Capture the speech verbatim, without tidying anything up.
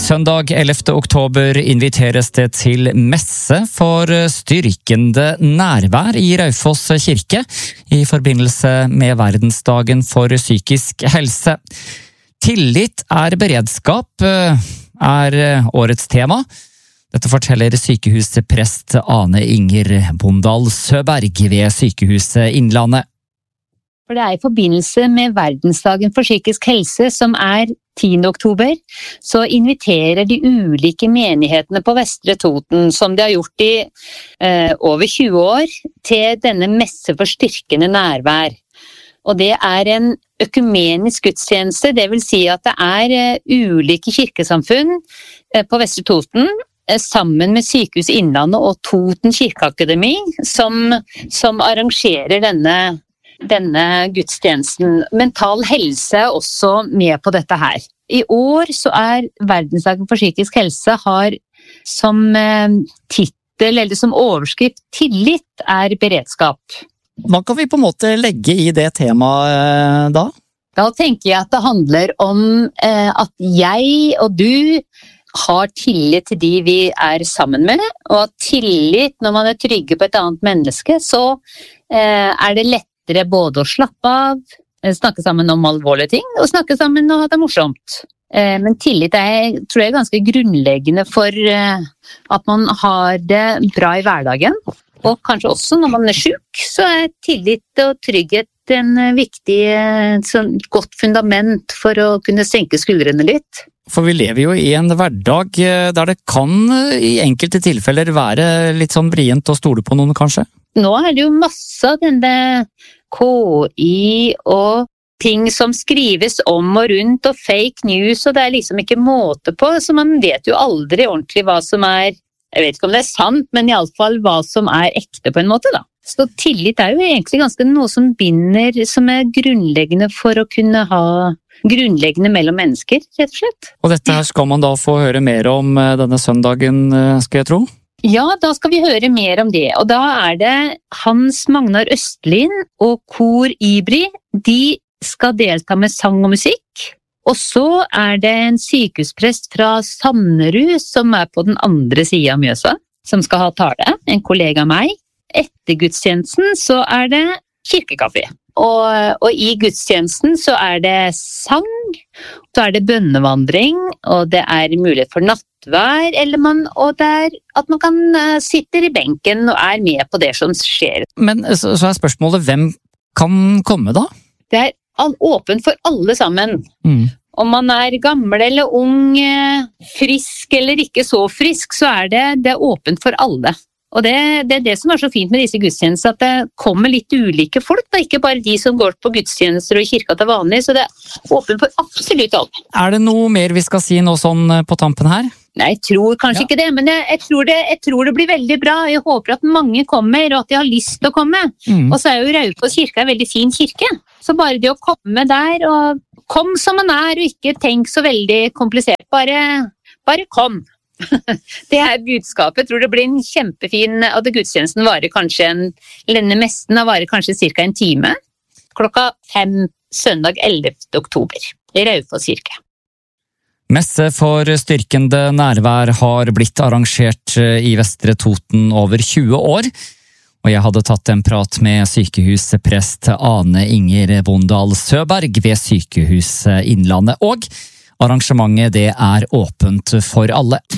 Søndag ellevte oktober inviteres det til messe for styrkende nærvær i Raufoss kirke i forbindelse med verdensdagen for psykisk helse. Tillit er beredskap er årets tema. Dette forteller sykehusprest Ane Inger Bondal Søberg ved Sykehuset Innlandet. For det er i forbindelse med verdensdagen for psykisk helse, som er tiende oktober, så inviterer de ulike menighetene på Vestre Toten, som de har gjort i eh, over tjue år, til denne messe for styrkende nærvær. Og det er en økumenisk gudstjeneste, det vil si at det er eh, ulike kirkesamfunn eh, på Vestre Toten, eh, sammen med Sykehuset Innlandet og Toten Kirkeakademi, som, som arrangerer denne denne gudstjenesten. Mental helse er også med på dette her. I år så er verdensdagen for psykisk helse har som eh, titel eller som overskrift tillit er beredskap. Hva kan vi på en måte legge i det temaet da? Da tenker jeg at det handler om eh, at jeg og du har tillit til de vi er sammen med, og at tillit, når man er trygge på et annet menneske, så eh, er det lett både å slappe av, snakke sammen om alvorlige ting, og snakke sammen og ha det morsomt. Men tillit er, tror jeg, ganske grunnleggende for at man har det bra i hverdagen. Og kanskje også når man er syk, så er tillit og trygghet en viktig, sånn godt fundament for å kunne senke skuldrene litt. For vi lever jo i en hverdag der det kan i enkelte tilfeller være litt sånn vrient å stole på noen, kanskje? Nå er det jo masse av denne K I og ting som skrives om og rundt, og fake news, og det er liksom ikke måte på, så man vet jo aldri ordentlig hva som er, jeg vet ikke om det er sant, men i alle fall hva som er ekte på en måte da. Så tillit er jo egentlig ganske noe som binder, som er grunnleggende for å kunne ha grunnleggende mellom mennesker, rett og slett. Og dette her skal man da få høre mer om denne søndagen, skal jeg tro? Ja, da skal vi høre mer om det, og da er det Hans Magnar Østlin og Kor Ibri, de skal delta med sang og musikk, og så er det en sykehusprest fra Sannerud som er på den andre siden av Mjøsa, som skal ha tale, en kollega av meg. Etter gudstjenesten så er det kirkekaffe, og, og i gudstjenesten så er det sang, så er det bønnevandring, og det er mulighet for nattvær, eller man, og det er at man kan uh, sitte i benken og er med på det som skjer. Men så, så er spørsmålet, hvem kan komme da? Det er all, åpent for alle sammen. Mm. Om man er gammel eller ung, frisk eller ikke så frisk, så er det, det er åpent for alle. Og det, det er det som er så fint med disse gudstjenester, at det kommer litt ulike folk, da, ikke bare de som går på gudstjenester og i kirka til vanlig, så det er åpent for absolutt alle. Er det noe mer vi skal si nå sånn på tampen her? Nei, jeg tror kanskje ja. ikke det, men jeg, jeg, tror det, jeg tror det blir veldig bra. Jeg håper at mange kommer, og at de har lyst til å komme. Mm. Og så er jo Raufoss kirke en veldig fin kirke, så bare det å komme der, og kom som man er, og ikke tenk så veldig komplisert, bare, bare kom. Det er budskapet. Jeg tror det blir en kjempefin, og det gudstjenesten varer kanskje en, eller denne mesten varer kanskje cirka en time, klokka fem søndag ellevte oktober i Raufoss kirke. Messe for styrkende nærvær har blitt arrangert i Vestre Toten over tjue år, og jeg hadde tatt en prat med sykehusprest Ane Inger Bondal Søberg ved Sykehuset Innlandet, og arrangementet det er åpent for alle.